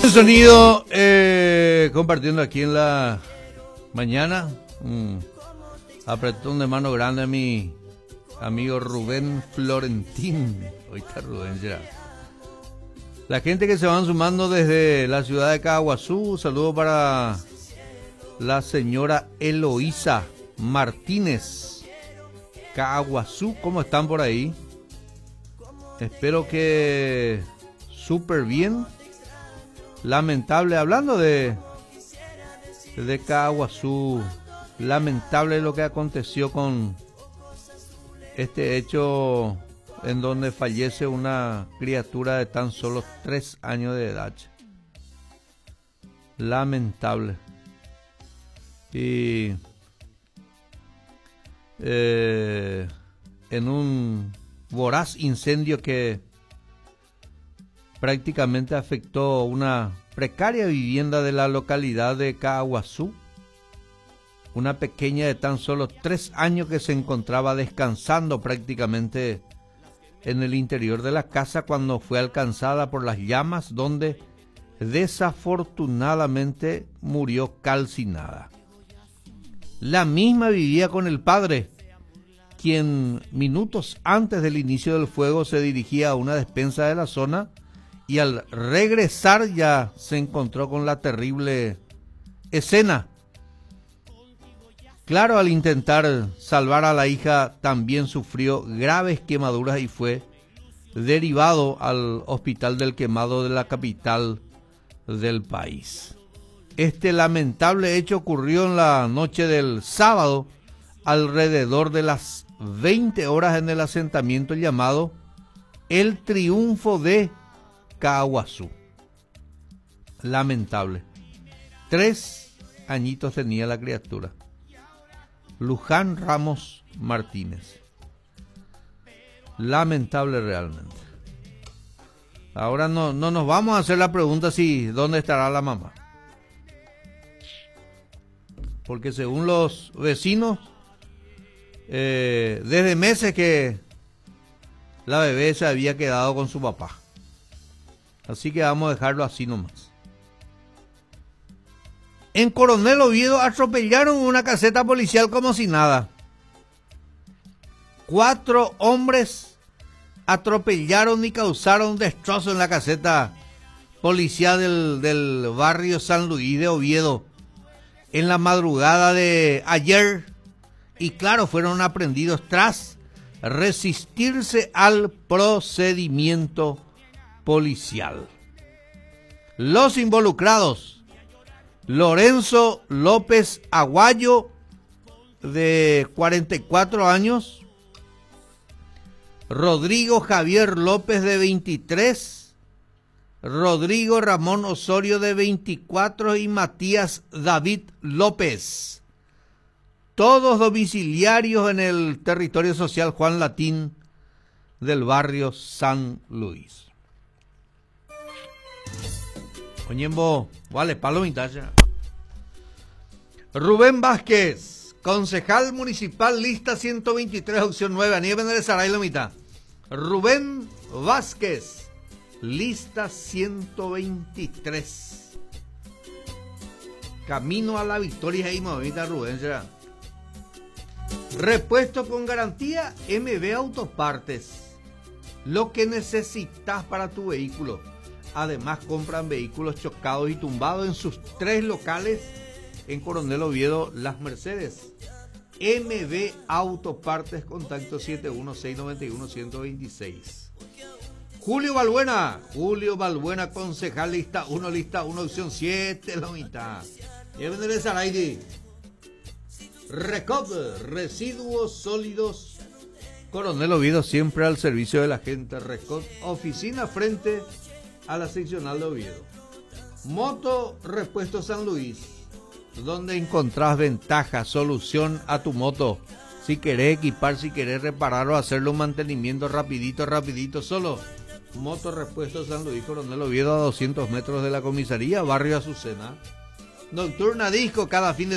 Sonido compartiendo aquí en la mañana. Apretón de mano grande a mi amigo Rubén Florentín. Hoy está Rubén ya. La gente que se van sumando desde la ciudad de Caguazú. Saludo para la señora Eloísa Martínez. Caguazú, ¿cómo están por ahí? Espero que súper bien. Lamentable, hablando de Caguazú, lamentable lo que aconteció con este hecho en donde fallece una criatura de tan solo 3 años de edad. Lamentable. Y en un voraz incendio que prácticamente afectó una precaria vivienda de la localidad de Caguazú. Una pequeña de tan solo 3 años que se encontraba descansando prácticamente en el interior de la casa cuando fue alcanzada por las llamas, donde desafortunadamente murió calcinada. La misma vivía con el padre, quien minutos antes del inicio del fuego se dirigía a una despensa de la zona y al regresar ya se encontró con la terrible escena. Claro, al intentar salvar a la hija también sufrió graves quemaduras y fue derivado al Hospital del Quemado de la capital del país. Este lamentable hecho ocurrió en la noche del sábado alrededor de las 20 horas en el asentamiento llamado El Triunfo de Caguazú. Lamentable. 3 añitos tenía la criatura. Luján Ramos Martínez. Lamentable realmente. Ahora no nos vamos a hacer la pregunta si dónde estará la mamá. Porque según los vecinos, desde meses que la bebé se había quedado con su papá. Así que vamos a dejarlo así nomás. En Coronel Oviedo atropellaron una caseta policial como si nada. 4 hombres atropellaron y causaron destrozos en la caseta policial del barrio San Luis de Oviedo en la madrugada de ayer. Y claro, fueron aprehendidos tras resistirse al procedimiento policial. Los involucrados: Lorenzo López Aguayo, de 44 años, Rodrigo Javier López, de 23, Rodrigo Ramón Osorio, de 24, y Matías David López, todos domiciliarios en el territorio social Juan Latín del barrio San Luis. Oñembo, vale, palomita ya. Rubén Vázquez, concejal municipal, lista 123, opción 9, a nivel de Saray Lomita. Rubén Vázquez, lista 123. Camino a la victoria y movida, Rubén ya. Repuesto con garantía MB Autopartes. Lo que necesitas para tu vehículo. Además, compran vehículos chocados y tumbados en sus 3 locales en Coronel Oviedo, Las Mercedes. MB Autopartes, contacto 71691-126. Julio Balbuena, concejal, lista 1, opción 7, la mitad. Deben de Saraidi. Recop, residuos sólidos. Coronel Oviedo, siempre al servicio de la gente. Recop, oficina frente a la seccional de Oviedo. Moto Repuesto San Luis, donde encontrás ventaja, solución a tu moto. Si querés equipar, si querés reparar o hacerle un mantenimiento rapidito, solo Moto Repuesto San Luis, Coronel Oviedo, a 200 metros de la comisaría, barrio Azucena. Nocturna Disco, cada fin de